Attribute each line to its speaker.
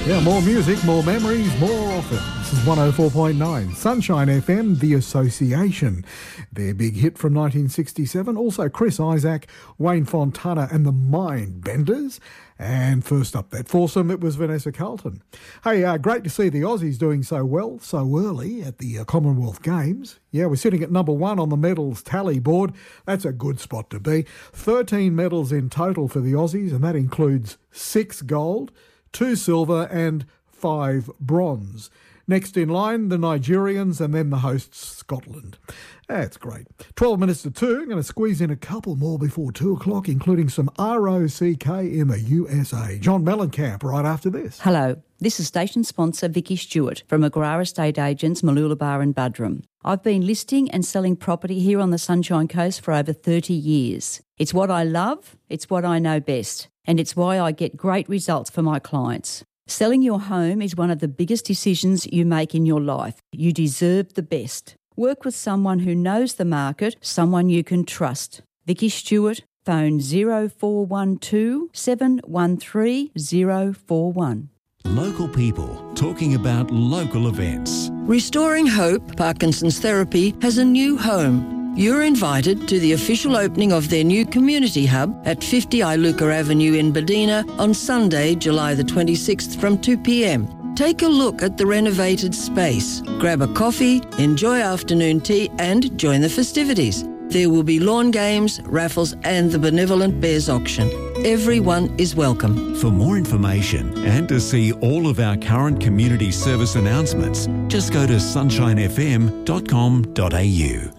Speaker 1: Yeah, more music, more memories, more often. This is 104.9 Sunshine FM, The Association. Their big hit from 1967. Also Chris Isaak, Wayne Fontana and the Mindbenders. And first up that foursome, it was Vanessa Carlton. Hey, great to see the Aussies doing so well so early at the Commonwealth Games. Yeah, we're sitting at number one on the medals tally board. That's a good spot to be. 13 medals in total for the Aussies, and that includes 6 gold, 2 silver and 5 bronze. Next in line, the Nigerians and then the hosts, Scotland. That's great. 12 minutes to 2. I'm going to squeeze in a couple more before 2 o'clock, including some ROCK in the USA. John Mellencamp right after this.
Speaker 2: Hello, this is station sponsor Vicky Stewart from Agra Estate Agents, Mooloolaba and Budrum. I've been listing and selling property here on the Sunshine Coast for over 30 years. It's what I love, it's what I know best, and it's why I get great results for my clients. Selling your home is one of the biggest decisions you make in your life. You deserve the best. Work with someone who knows the market, someone you can trust. Vicky Stewart, phone 0412 713 041.
Speaker 3: Local people talking about local events.
Speaker 4: Restoring Hope Parkinson's Therapy has a new home. You're invited to the official opening of their new community hub at 50 Iluka Avenue in Badina on Sunday, July the 26th from 2 p.m. Take a look at the renovated space, grab a coffee, enjoy afternoon tea and join the festivities. There will be lawn games, raffles and the Benevolent Bears auction. Everyone is welcome.
Speaker 3: For more information and to see all of our current community service announcements, just go to sunshinefm.com.au.